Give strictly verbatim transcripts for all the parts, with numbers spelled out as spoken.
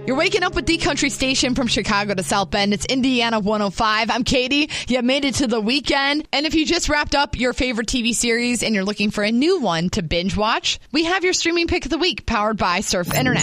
You're waking up with the country station from Chicago to South Bend. It's Indiana one oh five. I'm Katie. You made it to the weekend. And if you just wrapped up your favorite T V series and you're looking for a new one to binge watch, we have your streaming pick of the week powered by Surf Internet.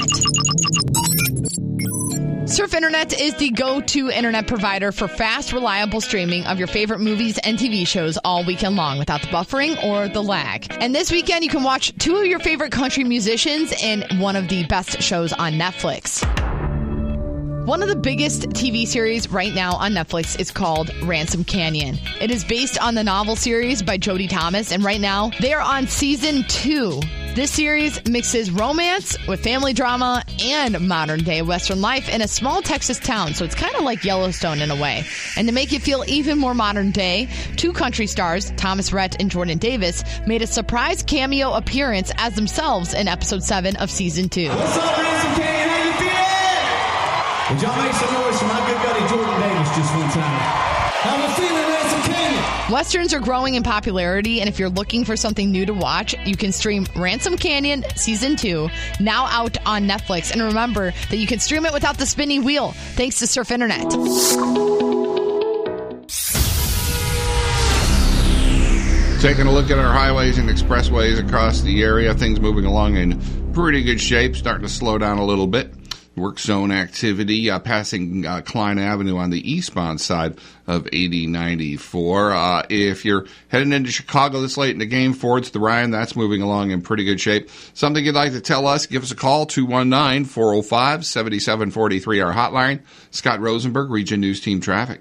Surf Internet is the go-to internet provider for fast, reliable streaming of your favorite movies and T V shows all weekend long without the buffering or the lag. And this weekend, you can watch two of your favorite country musicians in one of the best shows on Netflix. One of the biggest T V series right now on Netflix is called Ransom Canyon. It is based on the novel series by Jodie Thomas, and right now they are on season two. This series mixes romance with family drama and modern-day Western life in a small Texas town, so it's kind of like Yellowstone in a way. And to make it feel even more modern-day, two country stars, Thomas Rhett and Jordan Davis, made a surprise cameo appearance as themselves in episode seven of season two. What's up, Ransom Canyon? How you feeling? Would y'all make some noise for my good buddy Jordan Davis just one time? How you feeling, Ransom Canyon? Westerns are growing in popularity, and if you're looking for something new to watch, you can stream Ransom Canyon Season two, now out on Netflix. And remember that you can stream it without the spinning wheel, thanks to Surf Internet. Taking a look at our highways and expressways across the area, things moving along in pretty good shape, starting to slow down a little bit. Work zone activity uh, passing uh, Klein Avenue on the eastbound side of eighty ninety-four. Uh, if you're heading into Chicago this late in the game, Ford's the Ryan, that's moving along in pretty good shape. Something you'd like to tell us, give us a call, two one nine, four oh five, seven seven four three, our hotline. Scott Rosenberg, Region News Team Traffic.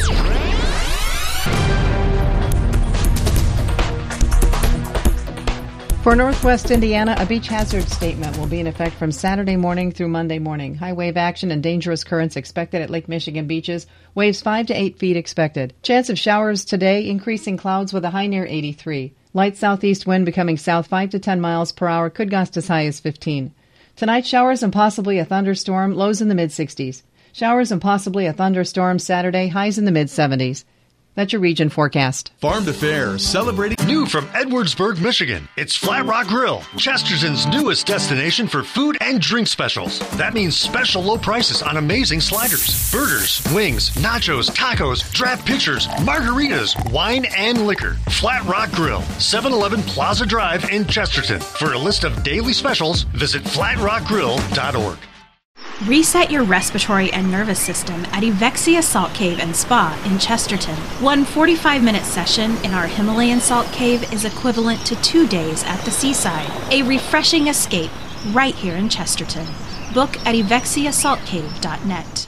For Northwest Indiana, a beach hazard statement will be in effect from Saturday morning through Monday morning. High wave action and dangerous currents expected at Lake Michigan beaches. Waves five to eight feet expected. Chance of showers today, increasing clouds with a high near eighty-three. Light southeast wind becoming south five to ten miles per hour, could gust as high as fifteen. Tonight, showers and possibly a thunderstorm, lows in the mid-sixties. Showers and possibly a thunderstorm Saturday, highs in the mid-seventies. That's your region forecast. Farm to Fair, celebrating new from Edwardsburg, Michigan. It's Flat Rock Grill, Chesterton's newest destination for food and drink specials. That means special low prices on amazing sliders, burgers, wings, nachos, tacos, draft pitchers, margaritas, wine, and liquor. Flat Rock Grill, seven eleven Plaza Drive in Chesterton. For a list of daily specials, visit flat rock grill dot org. Reset your respiratory and nervous system at Evexia Salt Cave and Spa in Chesterton. One forty-five minute session in our Himalayan salt cave is equivalent to two days at the seaside. A refreshing escape right here in Chesterton. Book at evexia salt cave dot net.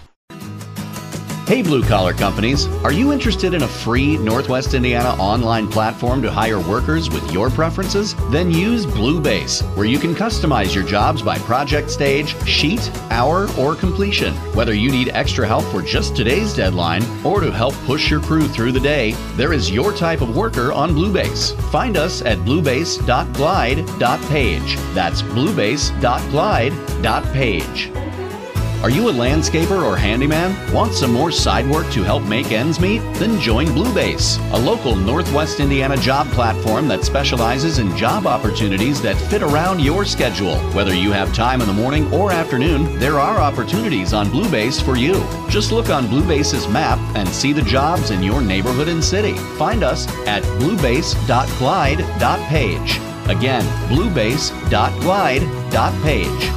Hey, blue-collar companies, are you interested in a free Northwest Indiana online platform to hire workers with your preferences? Then use Bluebase, where you can customize your jobs by project stage, sheet, hour, or completion. Whether you need extra help for just today's deadline or to help push your crew through the day, there is your type of worker on Bluebase. Find us at bluebase dot glide dot page. That's bluebase dot glide dot page. Are you a landscaper or handyman? Want some more side work to help make ends meet? Then join Bluebase, a local Northwest Indiana job platform that specializes in job opportunities that fit around your schedule. Whether you have time in the morning or afternoon, there are opportunities on Bluebase for you. Just look on Bluebase's map and see the jobs in your neighborhood and city. Find us at bluebase dot glide dot page. Again, bluebase dot glide dot page.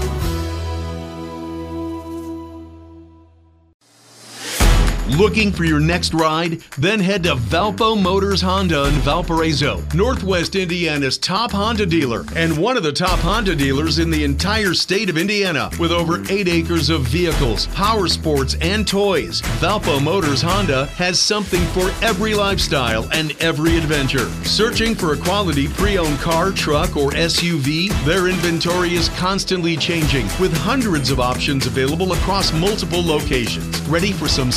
Looking for your next ride? Then head to Valpo Motors Honda in Valparaiso, Northwest Indiana's top Honda dealer and one of the top Honda dealers in the entire state of Indiana with over eight acres of vehicles, power sports, and toys. Valpo Motors Honda has something for every lifestyle and every adventure. Searching for a quality pre-owned car, truck, or S U V? Their inventory is constantly changing with hundreds of options available across multiple locations. Ready for some